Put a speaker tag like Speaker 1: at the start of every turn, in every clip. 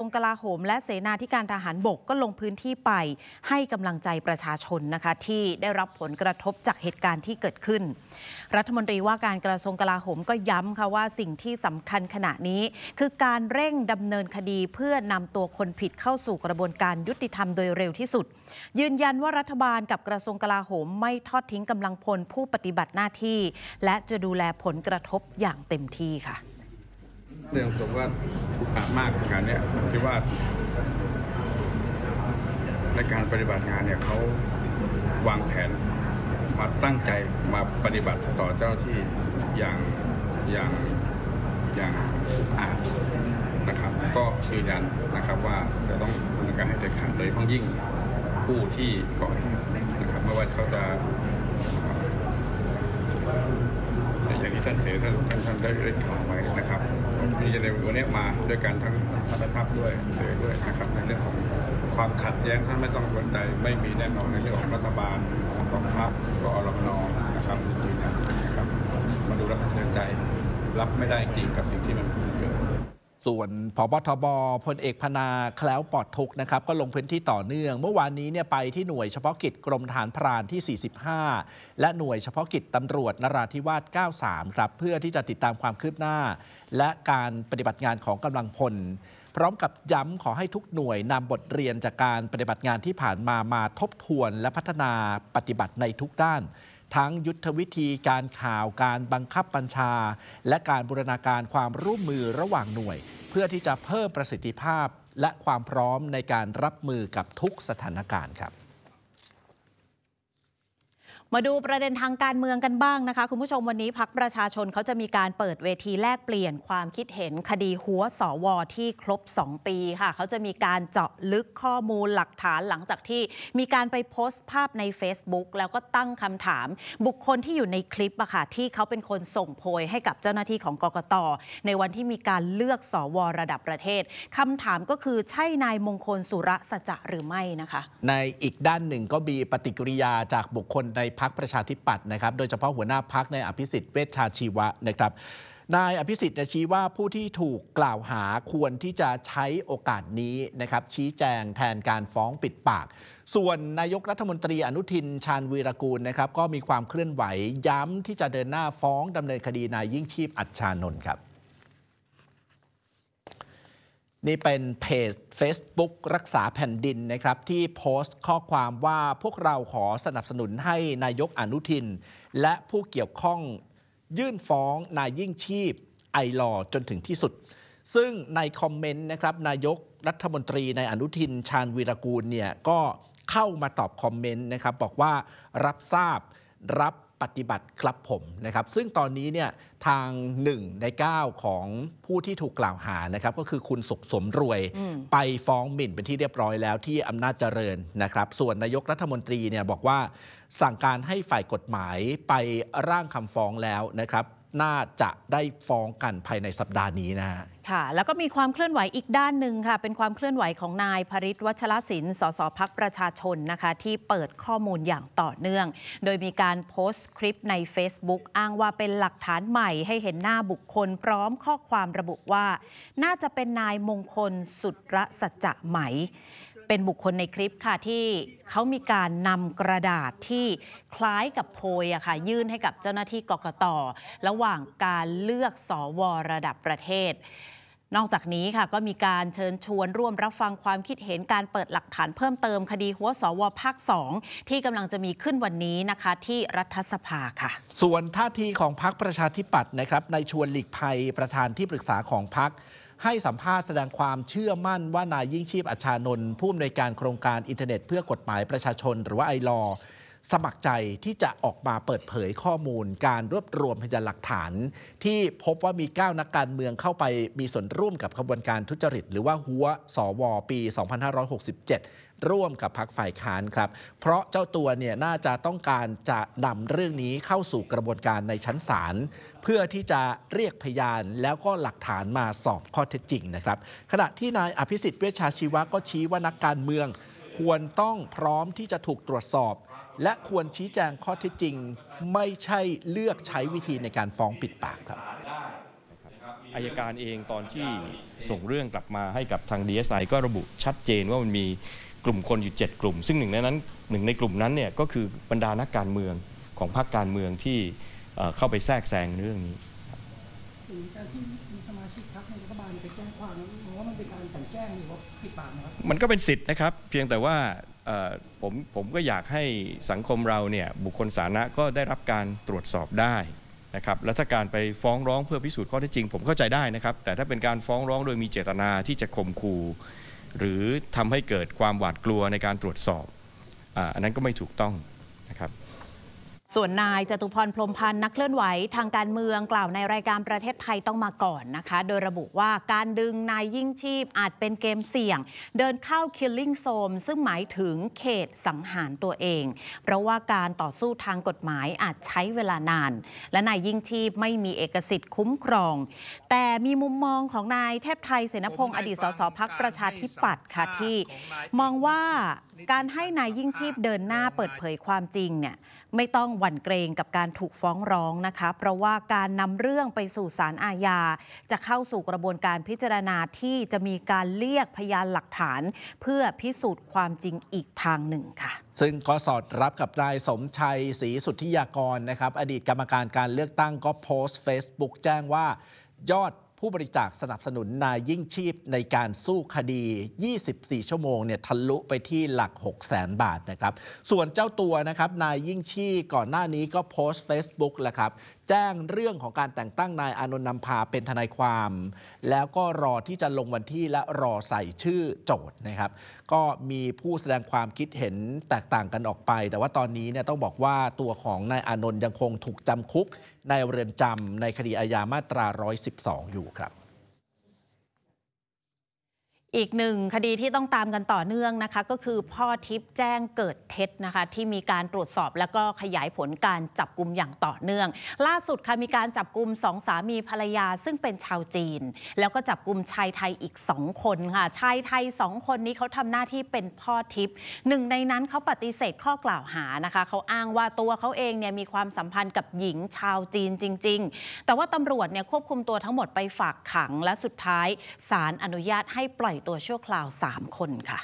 Speaker 1: กลาโหมและเสนาธิการทหารบกก็ลงพื้นที่ไปให้กำลังใจประชาชนนะคะที่ได้รับผลกระทบจากเหตุการณ์ที่เกิดขึ้นรัฐมนตรีว่าการกระทรวงกลาโหมก็ย้ำค่ะว่าสิ่งที่สำคัญขณะนี้คือการเร่งดำเนินคดีเพื่อนำตัวคนผิดเข้าสู่กระบวนการยุติธรรมโดยเร็วที่สุดยืนยันว่ารัฐบาลกับกระทรวงกลาโหมไม่ทอดทิ้งกำลังพลผู้ปฏิบัติหน้าที่และจะดูแลผลกระทบอย่างเต็มที่ค่ะ
Speaker 2: เรื่องผมว่าอุกอาจมากงานนี้ผมคิดว่าในการปฏิบัติงานเนี่ยเขาวางแผนมาตั้งใจมาปฏิบัติต่อเจ้าที่อย่างอุกอาจนะครับก็ยืนยันนะครับว่าจะต้องดำเนินการให้เด็ดขาดเลยเพราะยิ่งผู้ที่ก่อเหตุนะครับไม่ว่าเขาจะอย่างที่ท่านเสท่านได้กล่าวไว้นะครับที่จะในวันนี้มาด้วยกันทั้งท่านทัพด้วยเสด้วยนะครับในเรื่องของความขัดแย้งท่านไม่ต้องสนใจไม่มีแน่นอนในเรื่องของรัฐบาลกองทัพกอรมนนะครับยืนยันนะครับมาดูแลสะเทือนใจรับไม่ได้จริงกับสิ่งที่มันเกิด
Speaker 3: ส่วนผบ.ทบ.พลเอกพนาแคล้วปลอดทุกนะครับก็ลงพื้นที่ต่อเนื่องเมื่อวานนี้ไปที่หน่วยเฉพาะกิจกรมทหารพรานที่ 45 และหน่วยเฉพาะกิจตำรวจนราธิวาส 93 ครับเพื่อที่จะติดตามความคืบหน้าและการปฏิบัติงานของกำลังพลพร้อมกับย้ำขอให้ทุกหน่วยนำบทเรียนจากการปฏิบัติงานที่ผ่านมาทบทวนและพัฒนาปฏิบัติในทุกด้านทั้งยุทธวิธีการข่าวการบังคับบัญชาและการบูรณาการความร่วมมือระหว่างหน่วยเพื่อที่จะเพิ่มประสิทธิภาพและความพร้อมในการรับมือกับทุกสถานการณ์ครับ
Speaker 1: มาดูประเด็นทางการเมืองกันบ้างนะคะคุณผู้ชมวันนี้พรรคประชาชนเขาจะมีการเปิดเวทีแลกเปลี่ยนความคิดเห็นคดีหัวสวที่ครบ2 ปีค่ะเขาจะมีการเจาะลึกข้อมูลหลักฐานหลังจากที่มีการไปโพสต์ภาพใน Facebook แล้วก็ตั้งคำถามบุคคลที่อยู่ในคลิปอะค่ะที่เขาเป็นคนส่งโพยให้กับเจ้าหน้าที่ของกกต.ในวันที่มีการเลือกสวระดับประเทศคำถามก็คือใช่นายมงคลสุรสัจจะหรือไม่นะคะ
Speaker 3: ในอีกด้านหนึ่งก็มีปฏิกิริยาจากบุคคลในพรรคประชาธิปัตย์นะครับโดยเฉพาะหัวหน้าพรรคในอภิสิทธิ์เวชชาชีวะนะครับนายอภิสิทธิ์ชี้ว่าผู้ที่ถูกกล่าวหาควรที่จะใช้โอกาสนี้นะครับชี้แจงแทนการฟ้องปิดปากส่วนนายกรัฐมนตรีอนุทินชาญวีรกูลนะครับก็มีความเคลื่อนไหวย้ำที่จะเดินหน้าฟ้องดำเนินคดีนายยิ่งชีพอัชชานนท์ครับนี่เป็นเพจ Facebook รักษาแผ่นดินนะครับที่โพสต์ข้อความว่าพวกเราขอสนับสนุนให้นายกอนุทินและผู้เกี่ยวข้องยื่นฟ้องนายยิ่งชีพไอลอจนถึงที่สุดซึ่งในคอมเมนต์นะครับนายกรัฐมนตรีนายอนุทินชาญวีรกูลเนี่ยก็เข้ามาตอบคอมเมนต์นะครับบอกว่ารับทราบรับปฏิบัติครับผมนะครับซึ่งตอนนี้เนี่ยทาง1 ใน 9ของผู้ที่ถูกกล่าวหานะครับก็คือคุณสุขสมรวยไปฟ้องหมิ่นเป็นที่เรียบร้อยแล้วที่อำนาจเจริญนะครับส่วนนายกรัฐมนตรีเนี่ยบอกว่าสั่งการให้ฝ่ายกฎหมายไปร่างคำฟ้องแล้วนะครับน่าจะได้ฟ้องกันภายในสัปดาห์นี้นะ
Speaker 1: ค่ะแล้วก็มีความเคลื่อนไหวอีกด้านหนึ่งค่ะเป็นความเคลื่อนไหวของนายภริษฐ์ วัชรศิลป์สสพรรคประชาชนนะคะที่เปิดข้อมูลอย่างต่อเนื่องโดยมีการโพสต์คลิปใน Facebook อ้างว่าเป็นหลักฐานใหม่ให้เห็นหน้าบุคคลพร้อมข้อความระบุว่าน่าจะเป็นนายมงคลสุรสัจจะไหมเป็นบุคคลในคลิปค่ะที่เขามีการนำกระดาษที่คล้ายกับโพยค่ะยื่นให้กับเจ้าหน้าที่กกต.ระหว่างการเลือกสวระดับประเทศนอกจากนี้ค่ะก็มีการเชิญชวนร่วมรับฟังความคิดเห็นการเปิดหลักฐานเพิ่มเติมคดีหัวสวภาค 2ที่กำลังจะมีขึ้นวันนี้นะคะที่รัฐสภาค่ะ
Speaker 3: ส่วนท่าทีของพรรคประชาธิปัตย์นะครับในชวนหลีกภัยประธานที่ปรึกษาของพรรคให้สัมภาษณ์แสดงความเชื่อมั่นว่านายยิ่งชีพอัชชานนท์ผู้อำนวยการโครงการอินเทอร์เน็ตเพื่อกฎหมายประชาชนหรือว่าไอลอสมัครใจที่จะออกมาเปิดเผยข้อมูลการรวบรวมพยานหลักฐานที่พบว่ามี9 นักการเมืองเข้าไปมีส่วนร่วมกับขบวนการทุจริตหรือว่าหัวสวปี 2567ร่วมกับพรรคฝ่ายค้านครับเพราะเจ้าตัวเนี่ยน่าจะต้องการจะนำเรื่องนี้เข้าสู่กระบวนการในชั้นศาลเพื่อที่จะเรียกพยานแล้วก็หลักฐานมาสอบข้อเท็จจริงนะครับขณะที่นายอภิสิทธิ์เวชชาชีวะก็ชี้ว่านักการเมืองควรต้องพร้อมที่จะถูกตรวจสอบและควรชี้แจงข้อเท็จจริงไม่ใช่เลือกใช้วิธีในการฟ้องปิดปากครับ
Speaker 4: อัยการเองตอนที่ส่งเรื่องกลับมาให้กับทาง DSI ก็ระบุชัดเจนว่ามันมีกลุ่มคนอยู่7กลุ่มซึ่งหนึ่งในกลุ่มนั้นเนี่ยก็คือบรรดานักการเมืองของพรรคการเมืองที่เข้าไปแทรกแซงเรื่องนี้
Speaker 5: การที่มีสมาชิกพรรคในรัฐบาลไปแจ้งความว่ามันเป็นการกลั่นแกล้งหรือว่าปิดปากนะครับ
Speaker 4: มันก็เป็นสิทธิ์นะครับเพียงแต่ว่าผมก็อยากให้สังคมเราเนี่ยบุคคลสาธารณะก็ได้รับการตรวจสอบได้นะครับแล้วถ้าการไปฟ้องร้องเพื่อพิสูจน์ข้อเท็จจริงผมเข้าใจได้นะครับแต่ถ้าเป็นการฟ้องร้องโดยมีเจตนาที่จะข่มขู่หรือทำให้เกิดความหวาดกลัวในการตรวจสอบอันนั้นก็ไม่ถูกต้องนะครับ
Speaker 1: ส่วนนายจตุพรพรหมพันธ์นักเคลื่อนไหวทางการเมืองกล่าวในรายการประเทศไทยต้องมาก่อนนะคะโดยระบุว่าการดึงนายยิ่งชีพอาจเป็นเกมเสี่ยงเดินเข้า Killing Zone ซึ่งหมายถึงเขตสังหารตัวเองเพราะว่าการต่อสู้ทางกฎหมายอาจใช้เวลานานและนายยิ่งชีพไม่มีเอกสิทธิ์คุ้มครองแต่มีมุมมองของนายเทพไทยเสนพงศ์อดีตสสพรรคประชาธิปัตย์ค่ะที่มองว่าการให้นายยิ่งชีพเดินหน้าเปิดเผยความจริงเนี่ยไม่ต้องหวั่นเกรงกับการถูกฟ้องร้องนะคะเพราะว่าการนำเรื่องไปสู่ศาลอาญาจะเข้าสู่กระบวนการพิจารณาที่จะมีการเรียกพยานหลักฐานเพื่อพิสูจน์ความจริงอีกทางหนึ่งค่ะ
Speaker 3: ซึ่งก็สอดรับกับนายสมชัยศรีสุทธิยากรนะครับอดีตกรรมการการเลือกตั้งก็โพสต์ Facebook แจ้งว่ายอดผู้บริจาคสนับสนุนนายยิ่งชีพในการสู้คดี 24 ชั่วโมงเนี่ยทะลุไปที่หลัก 600,000 บาทนะครับส่วนเจ้าตัวนะครับนายยิ่งชีพก่อนหน้านี้ก็โพสต์ Facebook แหละครับแจ้งเรื่องของการแต่งตั้งนายอานนท์นำพาเป็นทนายความแล้วก็รอที่จะลงวันที่และรอใส่ชื่อโจทย์นะครับก็มีผู้แสดงความคิดเห็นแตกต่างกันออกไปแต่ว่าตอนนี้เนี่ยต้องบอกว่าตัวของนายอานนท์ยังคงถูกจำคุกในเรือนจำในคดีอาญามาตรา 112 อยู่ครับ
Speaker 1: อีกหนึ่งคดีที่ต้องตามกันต่อเนื่องนะคะก็คือพ่อทิพย์แจ้งเกิดเท็จนะคะที่มีการตรวจสอบแล้วก็ขยายผลการจับกุมอย่างต่อเนื่องล่าสุดค่ะมีการจับกุม2 สามีภรรยาซึ่งเป็นชาวจีนแล้วก็จับกุมชายไทยอีก2 คนค่ะชายไทย2 คนนี้เขาทำหน้าที่เป็นพ่อทิพย์หนึ่งในนั้นเขาปฏิเสธข้อกล่าวหานะคะเขาอ้างว่าตัวเขาเองเนี่ยมีความสัมพันธ์กับหญิงชาวจีนจริงๆแต่ว่าตำรวจเนี่ยควบคุมตัวทั้งหมดไปฝากขังและสุดท้ายศาลอนุญาตให้ปล่อยตัวชั่วคราว3 คนค่ะ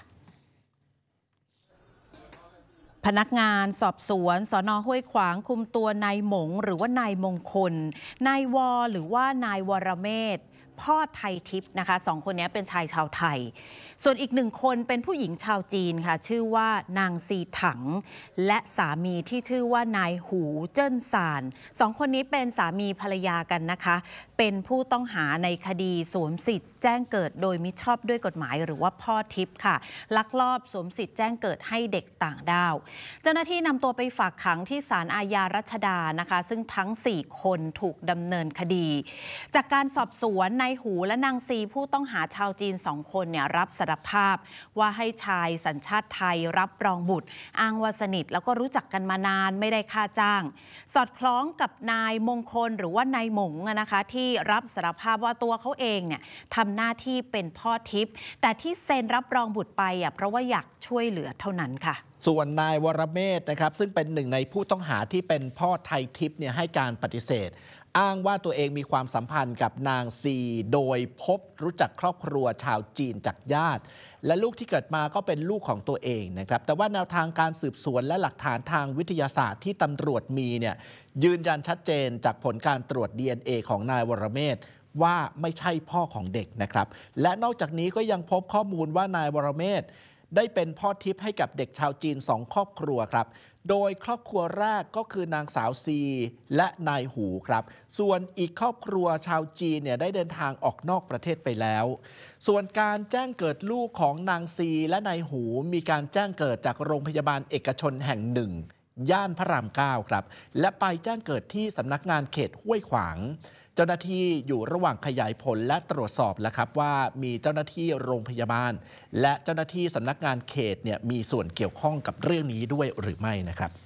Speaker 1: พนักงานสอบสวนสน.ห้วยขวางคุมตัวนายหมงหรือว่านายมงคลนายวอหรือว่านายวรเมธพ่อไทยทิพย์นะคะ2 คนนี้เป็นชายชาวไทยส่วนอีก1 คนเป็นผู้หญิงชาวจีนค่ะชื่อว่านางซีถังและสามีที่ชื่อว่านายหูเจิ้นซาน2 คนนี้เป็นสามีภรรยากันนะคะเป็นผู้ต้องหาในคดีสวมสิทธิ์แจ้งเกิดโดยมิชอบด้วยกฎหมายหรือว่าพ่อทิพย์ค่ะลักลอบสวมสิทธิ์แจ้งเกิดให้เด็กต่างด้าวเจ้าหน้าที่นำตัวไปฝากขังที่ศาลอาญารัชดานะคะซึ่งทั้ง4 คนถูกดำเนินคดีจากการสอบสวนนายหูและนางซีผู้ต้องหาชาวจีน2 คนเนี่ยรับสารภาพว่าให้ชายสัญชาติไทยรับรองบุตรอ้างว่าสนิทแล้วก็รู้จักกันมานานไม่ได้ค่าจ้างสอดคล้องกับนายมงคลหรือว่านายหมงนะคะที่รับสารภาพว่าตัวเขาเองเนี่ยทำหน้าที่เป็นพ่อทิพย์แต่ที่เซ็นรับรองบุตรไปเพราะว่าอยากช่วยเหลือเท่านั้นค่ะ
Speaker 3: ส่วนนายวรเมธนะครับซึ่งเป็น1 ในผู้ต้องหาที่เป็นพ่อไทยทิพย์เนี่ยให้การปฏิเสธอ้างว่าตัวเองมีความสัมพันธ์กับนางซีโดยพบรู้จักครอบครัวชาวจีนจากญาติและลูกที่เกิดมาก็เป็นลูกของตัวเองนะครับแต่ว่าแนวทางการสืบสวนและหลักฐานทางวิทยาศาสตร์ที่ตำรวจมีเนี่ยยืนยันชัดเจนจากผลการตรวจ DNA ของนายวรเมธว่าไม่ใช่พ่อของเด็กนะครับและนอกจากนี้ก็ยังพบข้อมูลว่านายวรเมธได้เป็นพ่อทิพย์ให้กับเด็กชาวจีน2 ครอบครัวครับโดยครอบครัวแรกก็คือนางสาวซีและนายหูครับส่วนอีกครอบครัวชาวจีนเนี่ยได้เดินทางออกนอกประเทศไปแล้วส่วนการแจ้งเกิดลูกของนางซีและนายหูมีการแจ้งเกิดจากโรงพยาบาลเอกชนแห่งหนึ่งย่านพระราม 9ครับและไปแจ้งเกิดที่สำนักงานเขตห้วยขวางเจ้าหน้าที่อยู่ระหว่างขยายผลและตรวจสอบแล้วครับว่ามีเจ้าหน้าที่โรงพยาบาลและเจ้าหน้าที่สำนักงานเขตเนี่ยมีส่วนเกี่ยวข้องกับเรื่องนี้ด้วยหรือไม่นะครับ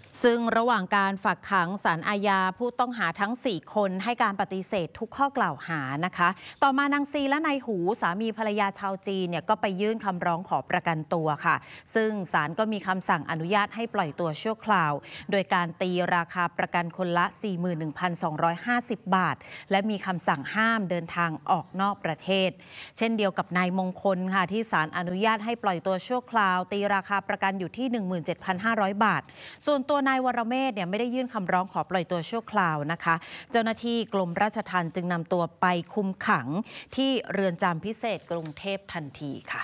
Speaker 1: ซึ่งระหว่างการฝากขังศาลอาญาผู้ต้องหาทั้ง4คนให้การปฏิเสธทุกข้อกล่าวหานะคะต่อมานางซีและนายหูสามีภรรยาชาวจีนเนี่ยก็ไปยื่นคำร้องขอประกันตัวค่ะซึ่งศาลก็มีคำสั่งอนุญาตให้ปล่อยตัวชั่วคราวโดยการตีราคาประกันคนละ 41,250 บาทและมีคำสั่งห้ามเดินทางออกนอกประเทศเช่นเดียวกับนายมงคลค่ะที่ศาลอนุญาตให้ปล่อยตัวชั่วคราวตีราคาประกันอยู่ที่ 17,500 บาทส่วนตัวนายวรเมธเนี่ยไม่ได้ยื่นคำร้องขอปล่อยตัวชั่วคราวนะคะเจ้าหน้าที่กรมราชทัณฑ์จึงนำตัวไปคุมขังที่เรือนจำพิเศษกรุงเทพทันทีค่ะ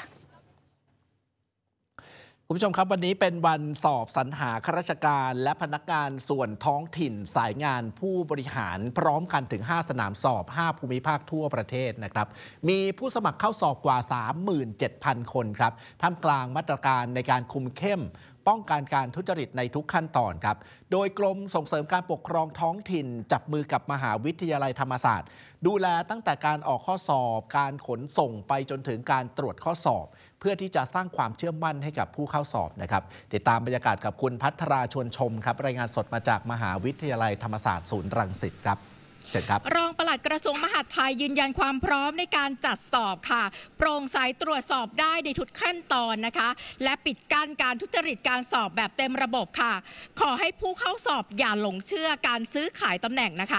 Speaker 3: คุณผู้ชมครับวันนี้เป็นวันสอบสรรหาข้าราชการและพนักงานส่วนท้องถิ่นสายงานผู้บริหารพร้อมกันถึง5สนามสอบ5ภูมิภาคทั่วประเทศนะครับมีผู้สมัครเข้าสอบกว่า 37,000 คนครับท่ามกลางมาตรการในการคุมเข้มป้องกันการทุจริตในทุกขั้นตอนครับโดยกรมส่งเสริมการปกครองท้องถิ่นจับมือกับมหาวิทยาลัยธรรมศาสตร์ดูแลตั้งแต่การออกข้อสอบการขนส่งไปจนถึงการตรวจข้อสอบเพื่อที่จะสร้างความเชื่อมั่นให้กับผู้เข้าสอบนะครับติดตามบรรยากาศกับคุณพัทราชวนชมครับรายงานสดมาจากมหาวิทยาลัยธรรมศาสตร์ศูนย์รังสิตครับ
Speaker 6: รองปลัดกระทรวงมหาดไทยยืนยันความพร้อมในการจัดสอบค่ะโปร่งใสตรวจสอบได้ในทุกขั้นตอนนะคะและปิดกั้นการทุจริตการสอบแบบเต็มระบบค่ะขอให้ผู้เข้าสอบอย่าหลงเชื่อการซื้อขายตำแหน่งนะคะ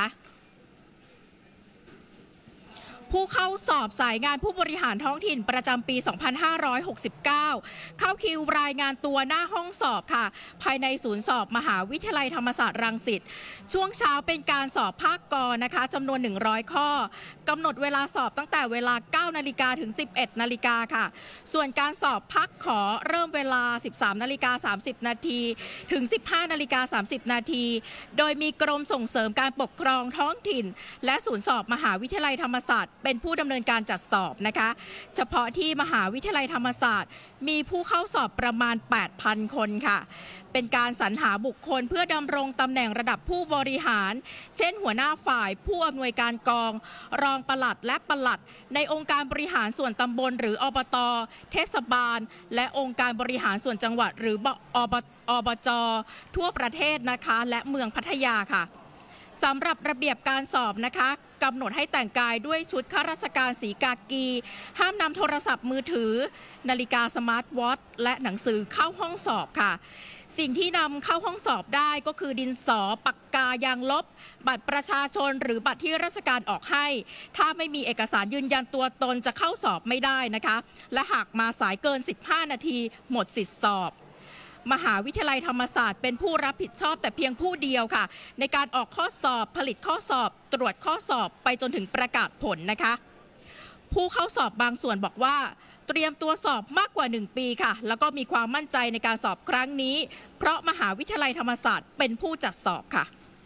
Speaker 6: ผู้เข้าสอบสายงานผู้บริหารท้องถิ่นประจำปี 2569 เข้าคิวรายงานตัวหน้าห้องสอบค่ะภายในศูนย์สอบมหาวิทยาลัยธรรมศาสตร์รังสิตช่วงเช้าเป็นการสอบภาคกนะคะจำนวน100ข้อกำหนดเวลาสอบตั้งแต่เวลา 9 นาฬิกาถึง 11 นาฬิกาค่ะส่วนการสอบภาคขอเริ่มเวลา 13 นาฬิกา 30 นาทีถึง 15 นาฬิกา 30 นาทีโดยมีกรมส่งเสริมการปกครองท้องถิ่นและศูนย์สอบมหาวิทยาลัยธรรมศาสตร์เป็นผู้ดำเนินการจัดสอบนะคะเฉพาะที่มหาวิทยาลัยธรรมศาสตร์มีผู้เข้าสอบประมาณ 8,000 คนค่ะเป็นการสรรหาบุคคลเพื่อดำรงตำแหน่งระดับผู้บริหารเช่นหัวหน้าฝ่ายผู้อำนวยการกองรองปลัดและปลัดในองค์การบริหารส่วนตำบลหรืออบต.เทศบาลและองค์การบริหารส่วนจังหวัดหรืออบจ.ทั่วประเทศนะคะและเมืองพัทยาค่ะสำหรับระเบียบการสอบนะคะกำหนดให้แต่งกายด้วยชุดข้าราชการสีกากีห้ามนำโทรศัพท์มือถือนาฬิกาสมาร์ทวอทช์และหนังสือเข้าห้องสอบค่ะสิ่งที่นำเข้าห้องสอบได้ก็คือดินสอปากกายางลบบัตรประชาชนหรือบัตรที่ราชการออกให้ถ้าไม่มีเอกสารยืนยันตัวตนจะเข้าสอบไม่ได้นะคะและหากมาสายเกิน15 นาทีหมดสิทธิสอบมหาวิทยาลัยธรรมศาสตร์เป็นผู้รับผิดชอบแต่เพียงผู้เดียวค่ะในการออกข้อสอบผลิตข้อสอบตรวจข้อสอบไปจนถึงประกาศผลนะคะผู้เข้าสอบบางส่วนบอกว่าเตรียมตัวสอบมากกว่า1 ปีค่ะแล้วก็มีความมั่นใจในการสอบครั้งนี้เพราะมหาวิทยาลัยธรรมศาสตร์เป็นผู้จัดสอบค่ะ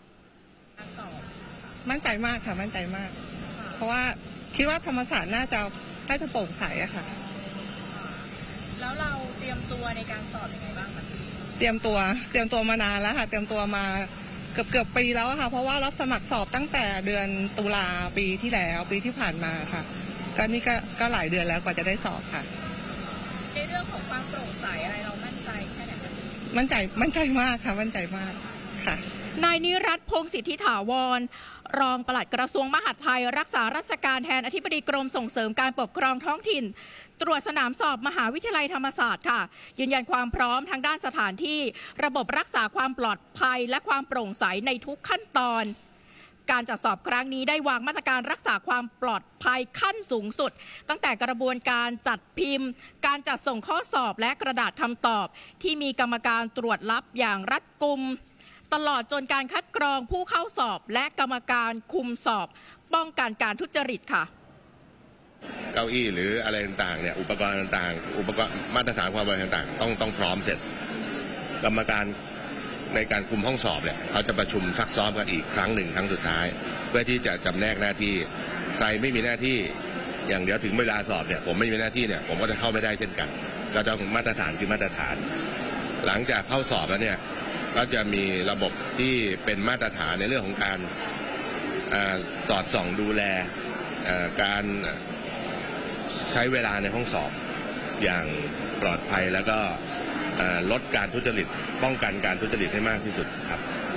Speaker 7: มั่นใจมากค่ะมั่นใจมากเพราะว่าคิดว่าธรรมศาสตร์น่าจะโปร่งใสอะค่ะ
Speaker 6: แล้วเราเตรียมตัวในการสอบยังไงบ้างคะ
Speaker 7: เตรียมตัวมานานแล้วค่ะเตรียมตัวมาเกือบปีแล้วค่ะเพราะว่ารับสมัครสอบตั้งแต่เดือนตุลาปีที่แล้วปีที่ผ่านมาค่ะก็นี่ก็หลายเดือนแล้วกว่าจะได้สอบค่ะ
Speaker 6: ในเรื่องของความโปร่งใสอะไรเรามั่นใจแค่ไหนคะ
Speaker 7: มั่นใจมากค่ะมั่นใจมากค่ะ
Speaker 6: นายนิรัตน์พงษ์สิทธิถาวรรองปลัดกระทรวงมหาดไทยรักษาราชการแทนอธิบดีกรมส่งเสริมการปกครองท้องถิ่นตรวจสนามสอบมหาวิทยาลัยธรรมศาสตร์ค่ะยืนยันความพร้อมทางด้านสถานที่ระบบรักษาความปลอดภัยและความโปร่งใสในทุกขั้นตอนการจัดสอบครั้งนี้ได้วางมาตรการรักษาความปลอดภัยขั้นสูงสุดตั้งแต่กระบวนการจัดพิมพ์การจัดส่งข้อสอบและกระดาษคำตอบที่มีกรรมการตรวจรับอย่างรัดกุมตลอดจนการคัดกรองผู้เข้าสอบและกรรมการคุมสอบป้องกันการทุจริตค่ะ
Speaker 8: เก้าอี้หรืออะไรต่างๆเนี่ยอุปกรณ์ต่างๆอุปกรณ์มาตรฐานความปลอดภัยต่างๆต้องพร้อมเสร็จกรรมการในการคุมห้องสอบเนี่ยเขาจะประชุมซักซ้อมกันอีกครั้งหนึ่งครั้งสุดท้ายเพื่อที่จะจำแนกหน้าที่ใครไม่มีหน้าที่อย่างเดี๋ยวถึงเวลาสอบเนี่ยผมไม่มีหน้าที่เนี่ยผมก็จะเข้าไม่ได้เช่นกันเราจะมาตรฐานคือมาตรฐานหลังจากเข้าสอบแล้วเนี่ยก็จะมีระบบที่เป็นมาตรฐานในเรื่องของการสอดส่องดูแลการใช้เวลาในห้องสอบอย่างปลอดภัยแล้วก็ลดการทุจริตป้องกันการทุจริตให้มากที่สุดครับ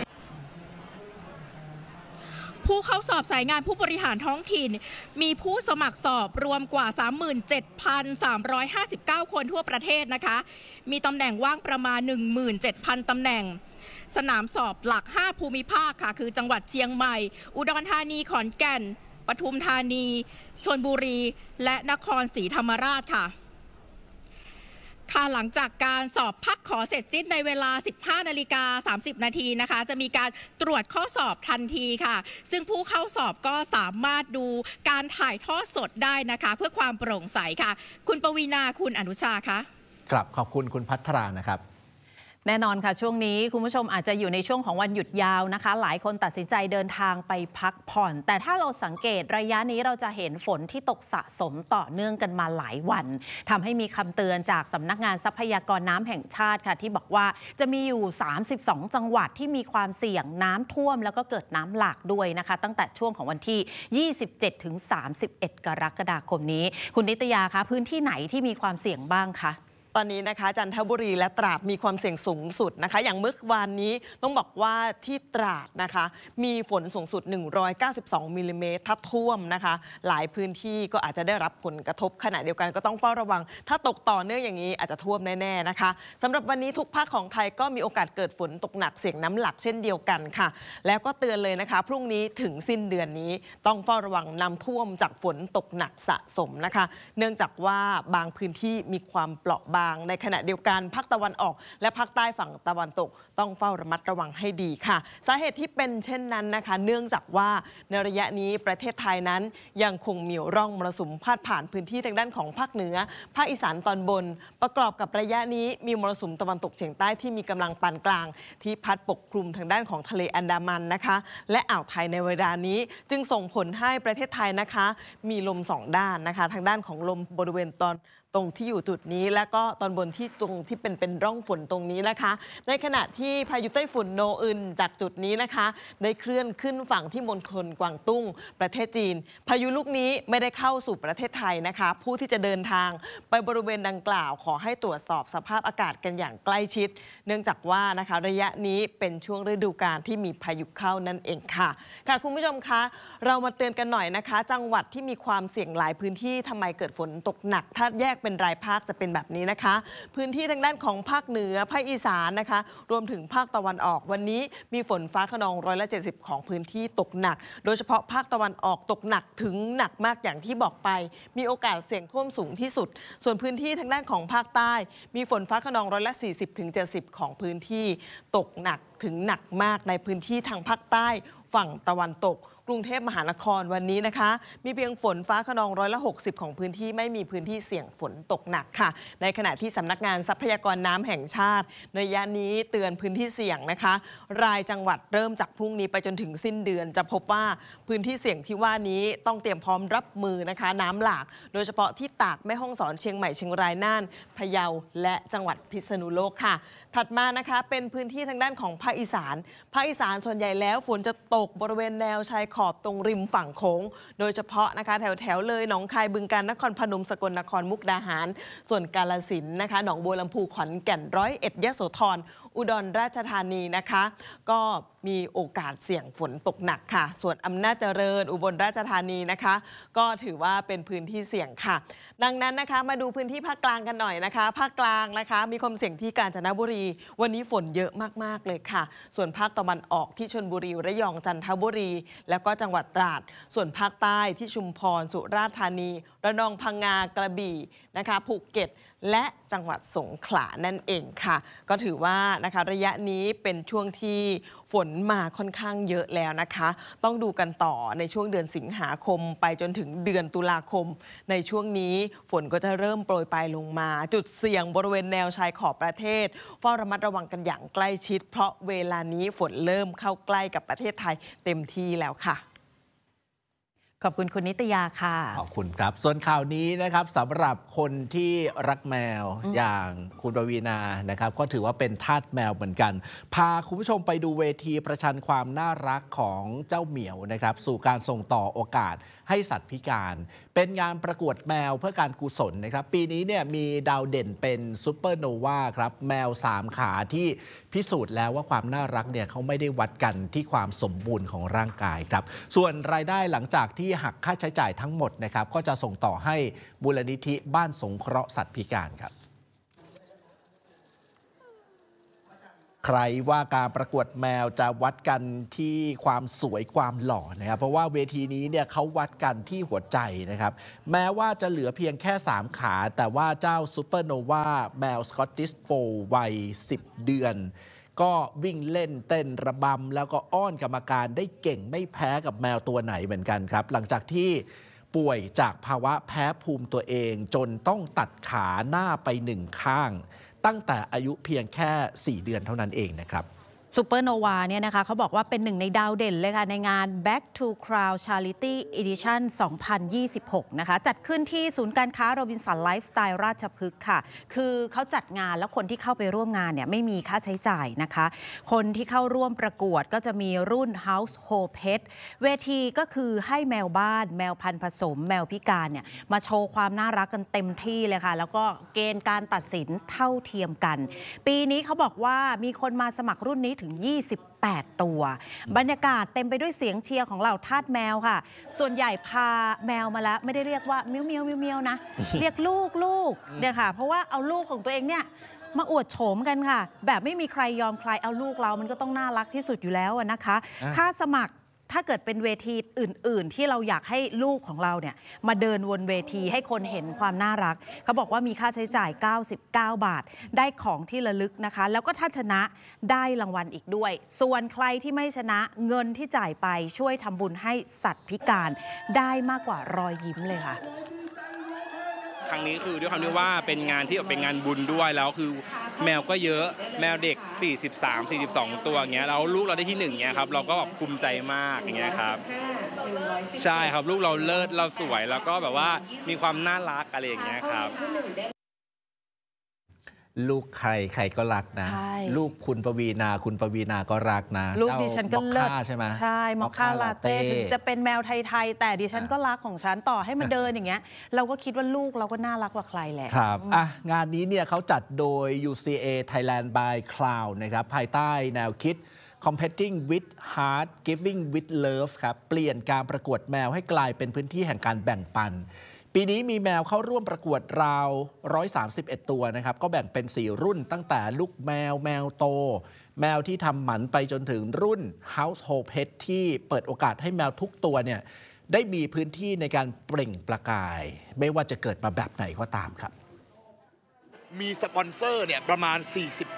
Speaker 6: ผู้เข้าสอบสายงานผู้บริหารท้องถิ่นมีผู้สมัครสอบรวมกว่า 37,359 คนทั่วประเทศนะคะมีตำแหน่งว่างประมาณ 17,000 ตำแหน่งสนามสอบหลัก 5 ภูมิภาคค่ะคือจังหวัดเชียงใหม่อุดรธานีขอนแก่นปทุมธานีชลบุรีและนครศรีธรรมราชค่ะหลังจากการสอบพักขอเสร็จสิ้นในเวลา 15:30 นาทีนะคะจะมีการตรวจข้อสอบทันทีค่ะซึ่งผู้เข้าสอบก็สามารถดูการถ่ายทอดสดได้นะคะเพื่อความโปร่งใสค่ะคุณปวีณาคุณอนุชาคะ
Speaker 3: ครับขอบคุณคุณพัทรานะครับ
Speaker 1: แน่นอนค่ะช่วงนี้คุณผู้ชมอาจจะอยู่ในช่วงของวันหยุดยาวนะคะหลายคนตัดสินใจเดินทางไปพักผ่อนแต่ถ้าเราสังเกตระยะนี้เราจะเห็นฝนที่ตกสะสมต่อเนื่องกันมาหลายวันทำให้มีคำเตือนจากสำนักงานทรัพยากรน้ำแห่งชาติค่ะที่บอกว่าจะมีอยู่32จังหวัดที่มีความเสี่ยงน้ำท่วมแล้วก็เกิดน้ำหลากด้วยนะคะตั้งแต่ช่วงของวันที่27 ถึง 31 กรกฎาคมนี้คุณนิตยาคะพื้นที่ไหนที่มีความเสี่ยงบ้างคะ
Speaker 9: ตอนนี้นะคะจันทบุรีและตราดมีความเสี่ยงสูงสุดนะคะอย่างเมื่อวานนี้ต้องบอกว่าที่ตราดนะคะมีฝนสูงสุด192มิลลิเมตรถ้าท่วมนะคะหลายพื้นที่ก็อาจจะได้รับผลกระทบขณะเดียวกันก็ต้องเฝ้าระวังถ้าตกต่อเนื่องอย่างนี้อาจจะท่วมแน่ๆนะคะสำหรับวันนี้ทุกภาคของไทยก็มีโอกาสเกิดฝนตกหนักเสี่ยงน้ำหลักเช่นเดียวกันค่ะแล้วก็เตือนเลยนะคะพรุ่งนี้ถึงสิ้นเดือนนี้ต้องเฝ้าระวังน้ำท่วมจากฝนตกหนักสะสมนะคะเนื่องจากว่าบางพื้นที่มีความเปราะบางในขณะเดียวกันภาคตะวันออกและภาคใต้ฝั่งตะวันตกต้องเฝ้าระมัดระวังให้ดีค่ะสาเหตุที่เป็นเช่นนั้นนะคะเนื่องจากว่าในระยะนี้ประเทศไทยนั้นยังคงมีร่องมรสุมพาดผ่านพื้นที่ทางด้านของภาคเหนือภาคอีสานตอนบนประกอบกับระยะนี้มีมรสุมตะวันตกเฉียงใต้ที่มีกำลังปานกลางที่พัดปกคลุมทางด้านของทะเลอันดามันนะคะและอ่าวไทยในเวลานี้จึงส่งผลให้ประเทศไทยนะคะมีลม2ด้านนะคะทางด้านของลมบริเวณตรงที่อยู่จุดนี้และก็ตอนบนที่ตรงที่เป็นร่องฝนตรงนี้นะคะในขณะที่พายุไต้ฝุ่นโนอึนจากจุดนี้นะคะได้เคลื่อนขึ้นฝั่งที่มณฑลกวางตุ้งประเทศจีนพายุลูกนี้ไม่ได้เข้าสู่ประเทศไทยนะคะผู้ที่จะเดินทางไปบริเวณดังกล่าวขอให้ตรวจสอบสภาพอากาศกันอย่างใกล้ชิดเนื่องจากว่านะคะระยะนี้เป็นช่วงฤดูกาลที่มีพายุเข้านั่นเองค่ะคุณผู้ชมคะเรามาเตือนกันหน่อยนะคะจังหวัดที่มีความเสี่ยงหลายพื้นที่ทำไมเกิดฝนตกหนักถ้าแยกเป็นรายภาคจะเป็นแบบนี้นะคะพื้นที่ทางด้านของภาคเหนือภาคอีสานนะคะรวมถึงภาคตะวันออกวันนี้มีฝนฟ้าคะนอง170ของพื้นที่ตกหนักโดยเฉพาะภาคตะวันออกตกหนักถึงหนักมากอย่างที่บอกไปมีโอกาสเสี่ยงท่วมสูงที่สุดส่วนพื้นที่ทางด้านของภาคใต้มีฝนฟ้าคะนอง140 ถึง 70ของพื้นที่ตกหนักถึงหนักมากในพื้นที่ทางภาคใต้ฝั่งตะวันตกกรุงเทพมหานครวันนี้นะคะมีเพียงฝนฟ้าคะนอง160ของพื้นที่ไม่มีพื้นที่เสี่ยงฝนตกหนักค่ะในขณะที่สำนักงานทรัพยากรน้ำแห่งชาติในระยะนี้เตือนพื้นที่เสี่ยงนะคะรายจังหวัดเริ่มจากพรุ่งนี้ไปจนถึงสิ้นเดือนจะพบว่าพื้นที่เสี่ยงที่ว่านี้ต้องเตรียมพร้อมรับมือนะคะน้ำหลากโดยเฉพาะที่ตากแม่ฮ่องสอนเชียงใหม่เชียงรายน่านพะเยาและจังหวัดพิษณุโลกค่ะถัดมานะคะเป็นพื้นที่ทางด้านของภาคอีสานส่วนใหญ่แล้วฝนจะตกบริเวณแนวชายขอบตรงริมฝั่งโขงโดยเฉพาะนะคะแถวเลยหนองคายบึงกาฬนครพนมสกลนครมุกดาหารส่วนกาฬสินธุ์นะคะหนองบัวลำพูขอนแก่น101ยโสธรอุดรราชธานีนะคะก็มีโอกาสเสี่ยงฝนตกหนักค่ะส่วนอำนาจเจริญอุบลราชธานีนะคะก็ถือว่าเป็นพื้นที่เสี่ยงค่ะดังนั้นนะคะมาดูพื้นที่ภาคกลางกันหน่อยนะคะภาคกลางนะคะมีความเสี่ยงที่กาญจนบุรีวันนี้ฝนเยอะมากๆเลยค่ะส่วนภาคตะวันออกที่ชลบุรีระยองจันทบุรีแล้วก็จังหวัดตราดส่วนภาคใต้ที่ชุมพรสุราษฎร์ธานีระนองพังงากระบี่นะคะภูเก็ตและจังหวัดสงขลานั่นเองค่ะก็ถือว่านะคะระยะนี้เป็นช่วงที่ฝนมาค่อนข้างเยอะแล้วนะคะต้องดูกันต่อในช่วงเดือนสิงหาคมไปจนถึงเดือนตุลาคมในช่วงนี้ฝนก็จะเริ่มโปรยปลายลงมาจุดเสี่ยงบริเวณแนวชายขอบประเทศเฝ้าระมัดระวังกันอย่างใกล้ชิดเพราะเวลานี้ฝนเริ่มเข้าใกล้กับประเทศไทยเต็มที่แล้วค่ะ
Speaker 1: ขอบคุณคุณนิตยาค่ะ
Speaker 3: ขอบคุณครับส่วนข่าวนี้นะครับสำหรับคนที่รักแมวอย่างคุณปวีณานะครับก็ถือว่าเป็นทาสแมวเหมือนกันพาคุณผู้ชมไปดูเวทีประชันความน่ารักของเจ้าเหมียวนะครับสู่การส่งต่อโอกาสให้สัตว์พิการเป็นงานประกวดแมวเพื่อการกุศลนะครับปีนี้เนี่ยมีดาวเด่นเป็นซูเปอร์โนวาครับแมว3ขาที่พิสูจน์แล้วว่าความน่ารักเนี่ยเขาไม่ได้วัดกันที่ความสมบูรณ์ของร่างกายครับส่วนรายได้หลังจากที่หักค่าใช้จ่ายทั้งหมดนะครับก็จะส่งต่อให้มูลนิธิบ้านสงเคราะห์สัตว์พิการครับใครว่าการประกวดแมวจะวัดกันที่ความสวยความหล่อนะครับเพราะว่าเวทีนี้เนี่ยเขาวัดกันที่หัวใจนะครับแม้ว่าจะเหลือเพียงแค่3ขาแต่ว่าเจ้าซูเปอร์โนวาแมวสกอตติชโฟลด์วัย10 เดือนก็วิ่งเล่นเต้นระบำแล้วก็อ้อนกรรมการได้เก่งไม่แพ้กับแมวตัวไหนเหมือนกันครับหลังจากที่ป่วยจากภาวะแพ้ภูมิตัวเองจนต้องตัดขาหน้าไป1 ข้างตั้งแต่อายุเพียงแค่4 เดือนเท่านั้นเองนะครับ
Speaker 1: ซูเปอร์โนวาเนี่ยนะคะเขาบอกว่าเป็นหนึ่งในดาวเด่นเลยค่ะในงาน Back to Crown Charity Edition 2026 นะคะจัดขึ้นที่ศูนย์การค้าโรบินสันไลฟ์สไตล์ราชพฤกษ์ค่ะคือเขาจัดงานแล้วคนที่เข้าไปร่วมงานเนี่ยไม่มีค่าใช้จ่ายนะคะคนที่เข้าร่วมประกวดก็จะมีรุ่น Household Pet เวทีก็คือให้แมวบ้านแมวพันธุ์ผสมแมวพิการเนี่ยมาโชว์ความน่ารักกันเต็มที่เลยค่ะแล้วก็เกณฑ์การตัดสินเท่าเทียมกันปีนี้เขาบอกว่ามีคนมาสมัครรุ่นนี้ถึง28 ตัวบรรยากาศเต็มไปด้วยเสียงเชียร์ของเหล่าทาสแมวค่ะส่วนใหญ่พาแมวมาแล้วไม่ได้เรียกว่าเมียวเมียวเมียวเมียวนะ เรียกลูกเนี่ยค่ะเพราะว่าเอาลูกของตัวเองเนี่ยมาอวดโฉมกันค่ะแบบไม่มีใครยอมใครเอาลูกเรามันก็ต้องน่ารักที่สุดอยู่แล้วนะคะค่าสมัครถ้าเกิดเป็นเวทีอื่นๆที่เราอยากให้ลูกของเราเนี่ยมาเดินวนเวทีให้คนเห็นความน่ารักเขาบอกว่ามีค่าใช้จ่าย99 บาทได้ของที่ระลึกนะคะแล้วก็ถ้าชนะได้รางวัลอีกด้วยส่วนใครที่ไม่ชนะเงินที่จ่ายไปช่วยทำบุญให้สัตว์พิการได้มากกว่ารอยยิ้มเลยค่ะ
Speaker 10: ครั้งนี้คือด้วยความที่ว่าเป็นงานที่เป็นงานบุญด้วยแล้วคือแมวก็เยอะแมวเด็ก42 ตัวอย่างเงี้ยแล้วลูกเราได้ที่1เงี้ยครับเราก็แบบภูมิใจมากอย่างเงี้ยครับใช่ครับลูกเราเลิศเราสวยแล้วก็แบบว่ามีความน่ารักอะไรอย่างเงี้ยครับ
Speaker 3: ลูกใครก็รักนะลูกคุณปวีนาก็รักนะ
Speaker 1: ลูกดิฉันก็เลิศ
Speaker 3: ใช่ไหม
Speaker 1: ใช่มอคค่าลาเต้ถึงจะเป็นแมวไทยๆแต่ดิฉันก็รักของฉันต่อให้มาเดินอย่างเงี้ยเราก็คิดว่าลูกเราก็น่ารักกว่าใครแหละ
Speaker 3: ครับงานนี้เนี่ยเขาจัดโดย UCA Thailand by Cloud นะครับภายใต้แนวคิด Competing with Heart Giving with Love ครับเปลี่ยนการประกวดแมวให้กลายเป็นพื้นที่แห่งการแบ่งปันปีนี้มีแมวเข้าร่วมประกวดราว131 ตัวนะครับก็แบ่งเป็น4รุ่นตั้งแต่ลูกแมวโตแมวที่ทำหมันไปจนถึงรุ่น Household Pet ที่เปิดโอกาสให้แมวทุกตัวเนี่ยได้มีพื้นที่ในการเปล่งประกายไม่ว่าจะเกิดมาแบบไหนก็ตามครับ
Speaker 11: มีสปอนเซอร์เนี่ยประมาณ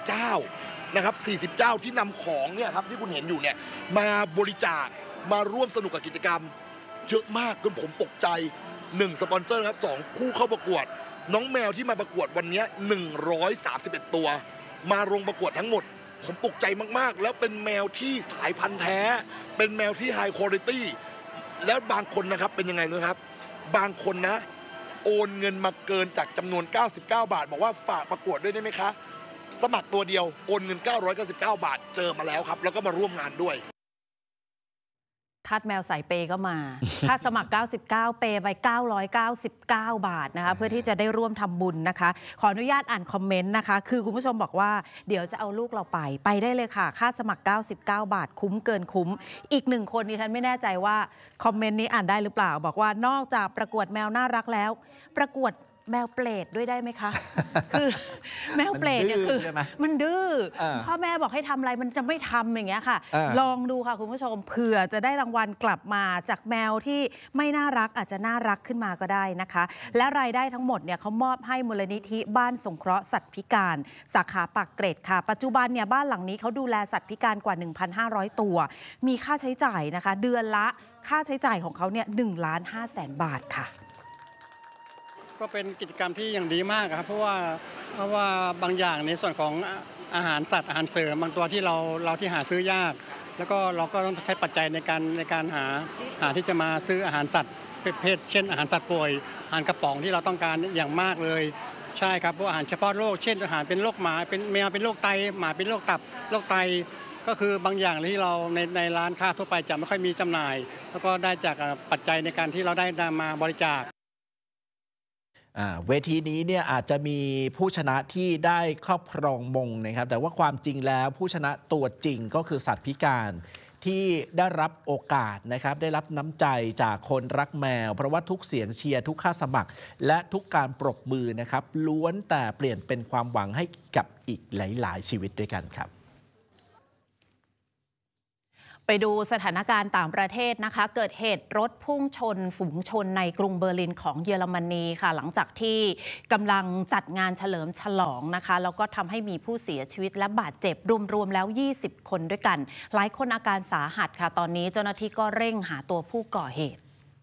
Speaker 11: 49นะครับ49ที่นำของเนี่ยครับที่คุณเห็นอยู่เนี่ยมาบริจาคมาร่วมสนุกกับกิจกรรมเยอะมากจนผมตกใจ1สปอนเซอร์ครับ2ผู้เข้าประกวดน้องแมวที่มาประกวดวันนี้131 ตัวมาลงประกวดทั้งหมดผมตกใจมากๆแล้วเป็นแมวที่สายพันธุ์แท้เป็นแมวที่ไฮคุณภาพแล้วบางคนนะครับเป็นยังไงนะครับบางคนนะโอนเงินมาเกินจากจำนวน99 บาทบอกว่าฝากประกวดด้วยได้ไหมคะสมัครตัวเดียวโอนเงิน999 บาทเจอมาแล้วครับแล้วก็มาร่วมงานด้วย
Speaker 1: ทาสแมวสายเปก็มา ถ้าสมัคร99เปไป999 บาทนะคะเพื่อที่จะได้ร่วมทำบุญนะคะขออนุญาตอ่านคอมเมนต์นะคะคือคุณผู้ชมบอกว่าเดี๋ยวจะเอาลูกเราไปได้เลยค่ะค่าสมัคร99 บาทคุ้มเกินคุ้มอีก1คนดิฉันไม่แน่ใจว่าคอมเมนต์นี้อ่านได้หรือเปล่าบอกว่านอกจากประกวดแมวน่ารักแล้วประกวดแมวเปรตด้วยได้ไหมคะคือแมวเปรตเนี่ยคือมันดื้อพ่อแม่บอกให้ทำอะไรมันจะไม่ทำอย่างเงี้ยค่ะลองดูค่ะคุณผู้ชมเผื่อจะได้รางวัลกลับมาจากแมวที่ไม่น่ารักอาจจะน่ารักขึ้นมาก็ได้นะคะและรายได้ทั้งหมดเนี่ยเขามอบให้มูลนิธิบ้านสงเคราะห์สัตว์พิการสาขาปากเกร็ดค่ะปัจจุบันเนี่ยบ้านหลังนี้เขาดูแลสัตว์พิการกว่า 1,500 ตัวมีค่าใช้จ่ายนะคะเดือนละค่าใช้จ่ายของเขาเนี่ย1,500,000 บาทค่ะ
Speaker 5: ก็เป็นกิจกรรมที่อย่างดีมากครับเพราะว่าบางอย่างในส่วนของอาหารสัตว์อาหารเสริมบางตัวที่เราที่หาซื้อยากแล้วก็เราก็ต้องใช้ปัจจัยในการหาที่จะมาซื้ออาหารสัตว์ประเภทเช่นอาหารสัตว์ป่วยอาหารกระป๋องที่เราต้องการอย่างมากเลยใช่ครับพวกอาหารเฉพาะโรคเช่นอาหารเป็นโรคหมาเป็นแมวเป็นโรคไตหมาเป็นโรคตับโรคไตก็คือบางอย่างที่เราในร้านค้าทั่วไปจะไม่ค่อยมีจำหน่าย แล้วก็ได้จากปัจจัยในการที่เราได้นำมาบริจาค
Speaker 3: เวทีนี้เนี่ยอาจจะมีผู้ชนะที่ได้ครอบครองมงนะครับแต่ว่าความจริงแล้วผู้ชนะตัวจริงก็คือสัตว์พิการที่ได้รับโอกาสนะครับได้รับน้ำใจจากคนรักแมวเพราะว่าทุกเสียงเชียร์ทุกค่าสมัครและทุกการปรบมือนะครับล้วนแต่เปลี่ยนเป็นความหวังให้กับอีกหลายๆชีวิตด้วยกันครับ
Speaker 1: ไปดูสถานการณ์ต่างประเทศนะคะเกิดเหตุรถพุ่งชนฝูงชนในกรุงเบอร์ลินของเยอรมนีค่ะหลังจากที่กำลังจัดงานเฉลิมฉลองนะคะแล้วก็ทำให้มีผู้เสียชีวิตและบาดเจ็บรวมๆแล้ว20 คนด้วยกันหลายคนอาการสาหัสค่ะตอนนี้เจ้าหน้าที่ก็เร่งหาตัวผู้ก่อเหตุ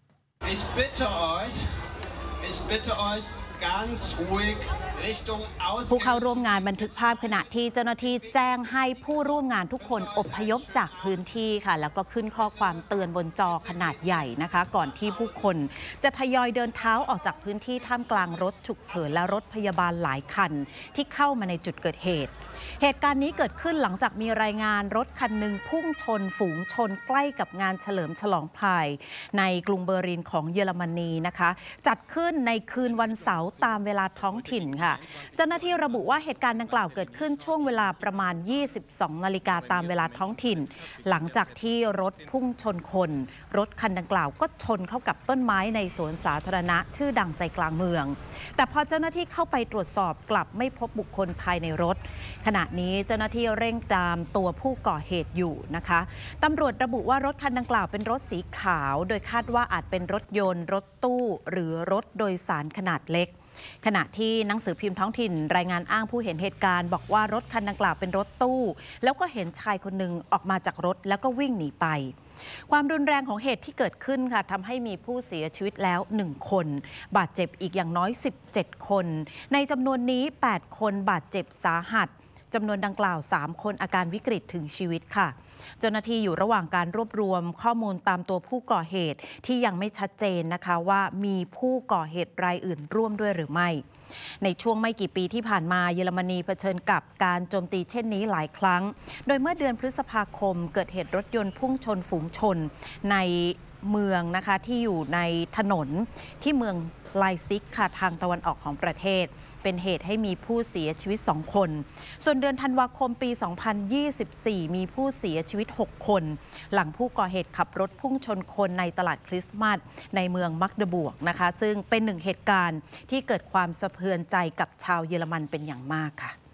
Speaker 1: ผู้เข้าร่วมงานบันทึกภาพขณะที่เจ้าหน้าที่แจ้งให้ผู้ร่วมงานทุกคนอพยพจากพื้นที่ค่ะแล้วก็ขึ้นข้อความเตือนบนจอขนาดใหญ่นะคะก่อนที่ผู้คนจะทยอยเดินเท้าออกจากพื้นที่ท่ามกลางรถฉุกเฉินและรถพยาบาลหลายคันที่เข้ามาในจุดเกิดเหตุการณ์นี้เกิดขึ้นหลังจากมีรายงานรถคันหนึ่งพุ่งชนฝูงชนใกล้กับงานเฉลิมฉลองพายในกรุงเบอร์ลินของเยอรมนีนะคะจัดขึ้นในคืนวันเสาร์ตามเวลาท้องถิ่นค่ะเจ้าหน้าที่ระบุว่าเหตุการณ์ดังกล่าวเกิดขึ้นช่วงเวลาประมาณ 22 นาฬิกาตามเวลาท้องถิ่นหลังจากที่รถพุ่งชนคนรถคันดังกล่าวก็ชนเข้ากับต้นไม้ในสวนสาธารณะชื่อดังใจกลางเมืองแต่พอเจ้าหน้าที่เข้าไปตรวจสอบกลับไม่พบบุคคลภายในรถขณะนี้เจ้าหน้าที่เร่งตามตัวผู้ก่อเหตุอยู่นะคะตำรวจระบุว่ารถคันดังกล่าวเป็นรถสีขาวโดยคาดว่าอาจเป็นรถยนต์รถตู้หรือรถโดยสารขนาดเล็กขณะที่หนังสือพิมพ์ท้องถิ่นรายงานอ้างผู้เห็นเหตุการณ์บอกว่ารถคันดังกล่าวเป็นรถตู้แล้วก็เห็นชายคนหนึ่งออกมาจากรถแล้วก็วิ่งหนีไปความรุนแรงของเหตุที่เกิดขึ้นค่ะทำให้มีผู้เสียชีวิตแล้ว1คนบาดเจ็บอีกอย่างน้อย17คนในจำนวนนี้8คนบาดเจ็บสาหัสจำนวนดังกล่าว3คนอาการวิกฤตถึงชีวิตค่ะเจ้าหน้าที่อยู่ระหว่างการรวบรวมข้อมูลตามตัวผู้ก่อเหตุที่ยังไม่ชัดเจนนะคะว่ามีผู้ก่อเหตุรายอื่นร่วมด้วยหรือไม่ในช่วงไม่กี่ปีที่ผ่านมาเยอรมนีเผชิญกับการโจมตีเช่นนี้หลายครั้งโดยเมื่อเดือนพฤษภาคมเกิดเหตุรถยนต์พุ่งชนฝูงชนในเมืองนะคะที่อยู่ในถนนที่เมืองไลซิกค่ะทางตะวันออกของประเทศเป็นเหตุให้มีผู้เสียชีวิต2คนส่วนเดือนธันวาคมปี 2024 มีผู้เสียชีวิต6คนหลังผู้ก่อเหตุขับรถพุ่งชนคนในตลาดคริสต์มาสในเมืองมักเดบวกนะคะซึ่งเป็นหนึ่งเหตุการณ์ที่เกิดความสะเทือนใจกับชาวเยอรมันเป็นอย่างมากค่ะ